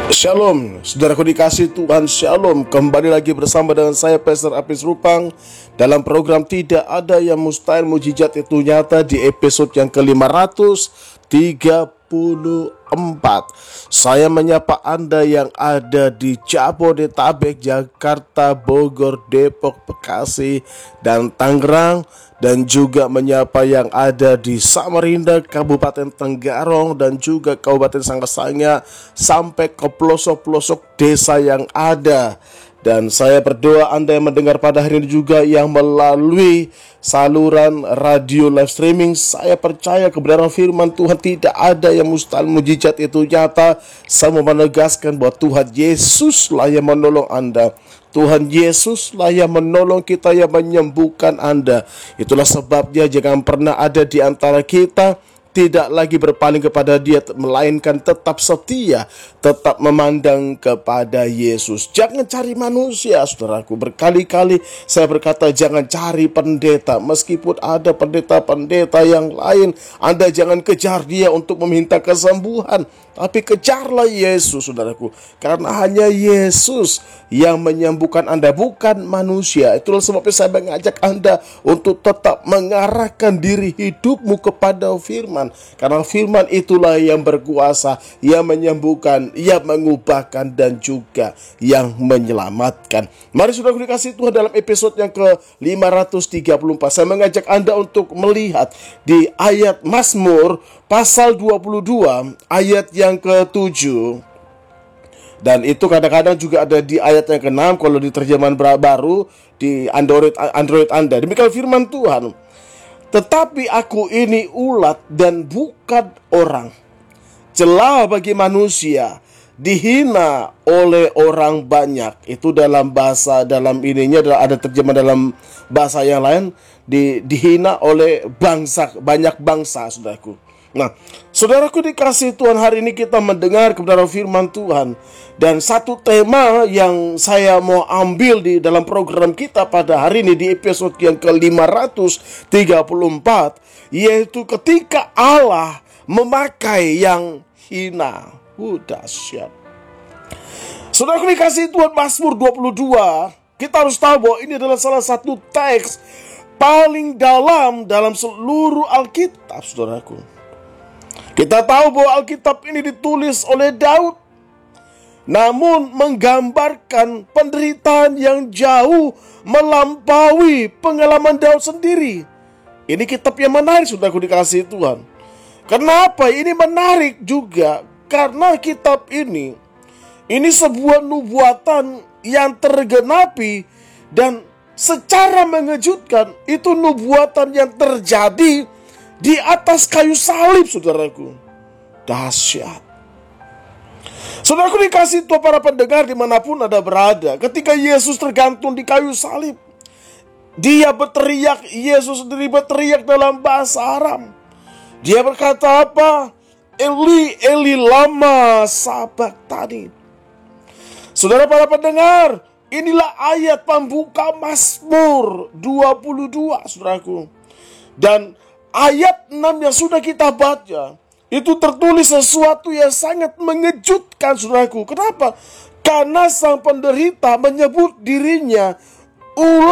Shalom, saudaraku dikasih Tuhan, Shalom. Kembali lagi bersama dengan saya, Pastor Apis Rupang, dalam program Tidak Ada Yang Mustahil, Mujizat Itu Nyata, di episode yang ke-534. Saya menyapa Anda yang ada di Jabodetabek, Jakarta, Bogor, Depok, Bekasi, dan Tangerang, dan juga menyapa yang ada di Samarinda, Kabupaten Tenggarong, dan juga Kabupaten Sangkasanga, sampai ke pelosok-pelosok desa yang ada. Dan saya berdoa Anda yang mendengar pada hari ini juga yang melalui saluran radio live streaming, saya percaya kebenaran firman Tuhan tidak ada yang mustahil, mujizat itu nyata. Saya mau menegaskan bahwa Tuhan Yesuslah yang menolong Anda. Tuhan Yesuslah yang menolong kita, yang menyembuhkan Anda. Itulah sebabnya jangan pernah ada di antara kita tidak lagi berpaling kepada Dia, melainkan tetap setia, tetap memandang kepada Yesus. Jangan cari manusia, saudaraku. Berkali-kali saya berkata jangan cari pendeta. Meskipun ada pendeta-pendeta yang lain, Anda jangan kejar dia untuk meminta kesembuhan, tapi kejarlah Yesus, saudaraku. Karena hanya Yesus yang menyembuhkan Anda, bukan manusia. Itulah sebabnya saya mengajak Anda untuk tetap mengarahkan diri hidupmu kepada firman. Karena firman itulah yang berkuasa, yang menyembuhkan, yang mengubahkan, dan juga yang menyelamatkan. Mari saudaraku dikasih Tuhan, dalam episode yang ke-534 saya mengajak Anda untuk melihat di ayat Mazmur pasal 22 ayat yang ke-7. Dan itu kadang-kadang juga ada di ayat yang ke-6 kalau di terjemahan baru di Android Anda. Demikian firman Tuhan. Tetapi aku ini ulat dan bukan orang, celah bagi manusia, dihina oleh orang banyak. Itu dalam bahasa, dalam ininya ada terjemahan dalam bahasa yang lain, dihina oleh banyak bangsa, saudaraku. Nah, saudaraku dikasih Tuhan, hari ini kita mendengar kebenaran firman Tuhan. Dan satu tema yang saya mau ambil di dalam program kita pada hari ini di episode yang ke-534, yaitu ketika Allah memakai yang hina. Dahsyat. Saudaraku dikasih Tuhan, Mazmur 22, kita harus tahu bahwa ini adalah salah satu teks paling dalam seluruh Alkitab, saudaraku. Kita tahu bahwa Alkitab ini ditulis oleh Daud, namun menggambarkan penderitaan yang jauh melampaui pengalaman Daud sendiri. Ini kitab yang menarik, saudaraku dikasih Tuhan. Kenapa ini menarik juga? Karena kitab ini sebuah nubuatan yang tergenapi, dan secara mengejutkan itu nubuatan yang terjadi di atas kayu salib, saudaraku. Dahsyat. Saudaraku dikasih Tuhan, para pendengar dimanapun Anda berada, ketika Yesus tergantung di kayu salib, Dia berteriak, Yesus sendiri berteriak dalam bahasa Aram. Dia berkata apa? Eli, Eli lama sabachthani. Saudara para pendengar, inilah ayat pembuka Mazmur 22, saudaraku. Dan ayat 6 yang sudah kita baca, itu tertulis sesuatu yang sangat mengejutkan, saudaraku. Kenapa? Karena sang penderita menyebut dirinya ulat